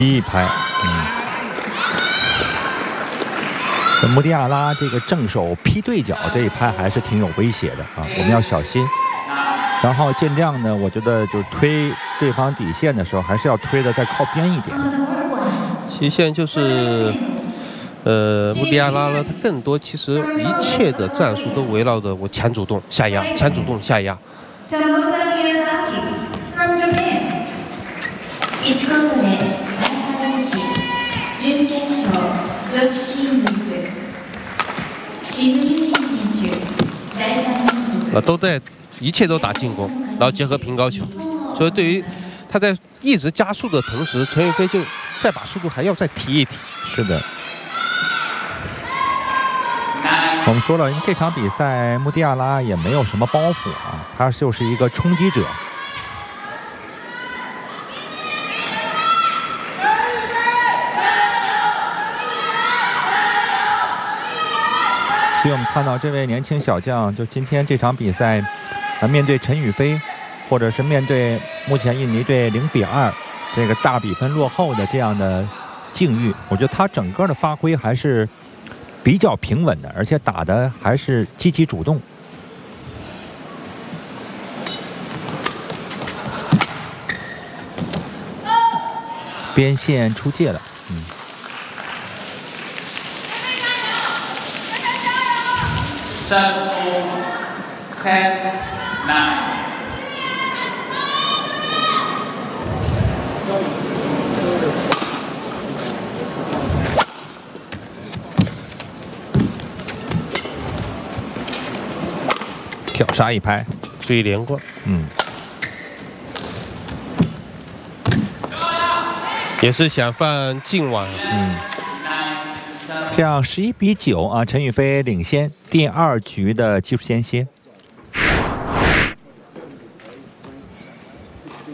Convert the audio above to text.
一拍，穆蒂亚拉这个正手劈对角这一拍还是挺有威胁的啊，我们要小心。然后尽量呢，我觉得就是推对方底线的时候，还是要推的再靠边一点。 其实现在就是穆蒂亚拉呢，他更多其实一切的战术都围绕着我强主动下压，强主动下压。都在一切都打进攻，然后结合平高球，所以对于他在一直加速的同时，陈雨菲就再把速度还要再提一提。 是的。我们说了，因为这场比赛穆蒂亚拉也没有什么包袱啊，他就是一个冲击者。所以我们看到这位年轻小将，就今天这场比赛，面对陈雨菲，或者是面对目前印尼队0-2这个大比分落后的这样的境遇，我觉得他整个的发挥还是比较平稳的，而且打的还是积极主动。边线出界了，挑杀一拍， 注意连贯，也是想放近网， 这样11-9啊，陈雨菲领先第2局的技术间歇。